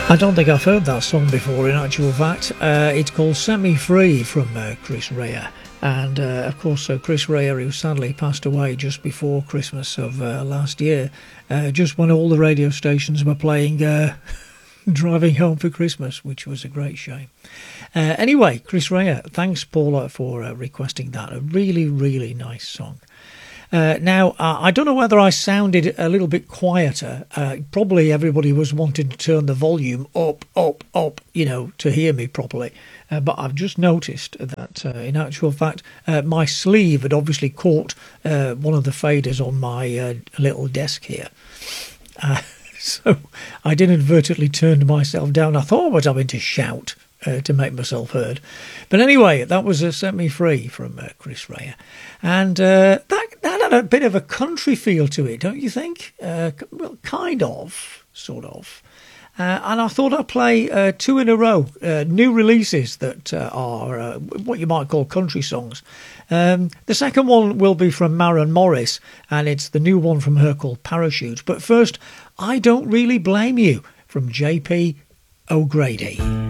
I don't think I've heard that song before, in actual fact. It's called Set Me Free from Chris Rea. And, of course, Chris Rea, who sadly passed away just before Christmas of last year, just when all the radio stations were playing Driving Home for Christmas, which was a great shame. Anyway, Chris Rea, thanks, Paula, for requesting that. A really, really nice song. Now, I don't know whether I sounded a little bit quieter. Probably everybody was wanting to turn the volume up, to hear me properly. But I've just noticed that, in actual fact, my sleeve had obviously caught one of the faders on my little desk here. So I inadvertently turned myself down. I thought I was having to shout to make myself heard. But anyway, that was Set Me Free from Chris Rea. And that had a bit of a country feel to it, don't you think? Well, kind of, sort of. And I thought I'd play two in a row, new releases that are what you might call country songs. The second one will be from Maren Morris, and it's the new one from her called Parachute. But first, I Don't Really Blame You from J.P. O'Grady.